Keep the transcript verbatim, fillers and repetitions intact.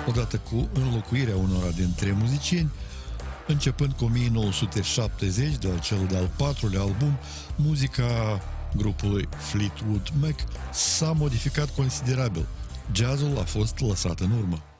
odată cu înlocuirea unora dintre muzicieni. Începând cu o mie nouă sute șaptezeci, de la cel de-al patrulea album, muzica grupului Fleetwood Mac s-a modificat considerabil. Jazzul a fost lăsat în urmă.